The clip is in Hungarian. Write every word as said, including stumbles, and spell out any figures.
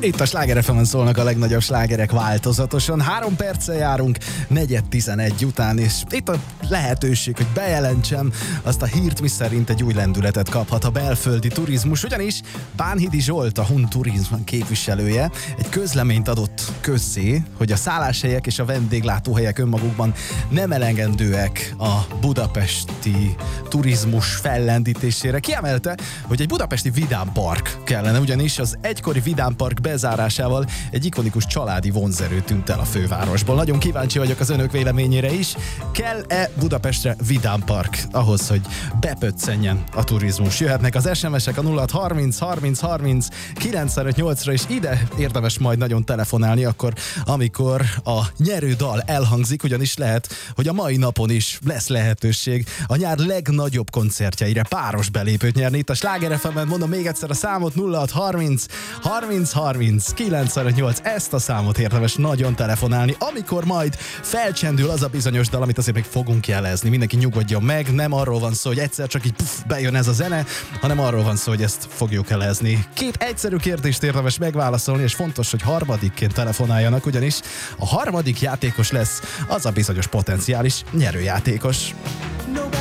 Itt a Sláger ef emen szólnak a legnagyobb slágerek változatosan. Három perccel járunk, negyed tizenegy után, és itt a lehetőség, hogy bejelentsem azt a hírt, miszerint egy új lendületet kaphat a belföldi turizmus, ugyanis Bánhidi Zsolt, a Hun Turizm képviselője egy közleményt adott közzé, hogy a szálláshelyek és a vendéglátóhelyek önmagukban nem elegendőek a budapesti turizmus fellendítésére. Kiemelte, hogy egy budapesti vidámpark kellene, ugyanis az egykori vidámpark bezárásával egy ikonikus családi vonzerő tűnt el a fővárosból. Nagyon kíváncsi vagyok az önök véleményére is. Kell-e Budapestre vidámpark ahhoz, hogy bepöccenjen a turizmus? Jöhetnek az es em esek a nulla hat harminc harminc harminc kilencvenöt nyolcra, és ide érdemes majd nagyon telefonálni akkor, amikor a nyerő dal elhangzik, ugyanis lehet, hogy a mai napon is lesz lehetőség a nyár legnagyobb koncertjeire páros belépőt nyerni. Itt a Sláger ef emen, mondom még egyszer a számot, nulla hat harminc harminc harminc kilencvenöt nyolc, ezt a számot érdemes nagyon telefonálni, amikor majd felcsendül az a bizonyos dal, amit azért még fogunk jelezni. Mindenki nyugodjon meg, nem arról van szó, hogy egyszer csak így puff, bejön ez a zene, hanem arról van szó, hogy ezt fogjuk jelezni. Két egyszerű kérdést érdemes megválaszolni, és fontos, hogy harmadikként telefonáljanak, ugyanis a harmadik játékos lesz az a bizonyos potenciális nyerőjátékos. No